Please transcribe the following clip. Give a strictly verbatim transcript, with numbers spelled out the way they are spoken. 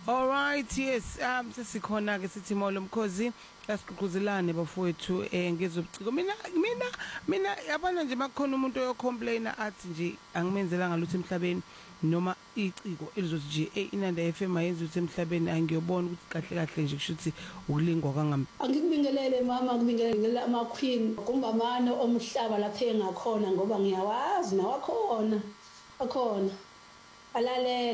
All right, yes, um sesikhona ke sithi Molo Mkhozi asiqhuquzelane bafowethu eh ngezobuciko mina mina mina yabona nje makukhona umuntu oyocomplaina athi nje angimenzela ngalutho emhlabeni noma iciko elizothi nje eh Inanda F M ayenza ukuthi emhlabeni angiyobona ukuthi kahle kahle nje kushuthi ukulingwa kangam angikubingelele mama kubingelela ama queen kumbamano omhlaba lapha engakhona ngoba ngiyawazi nawakhona akhona alale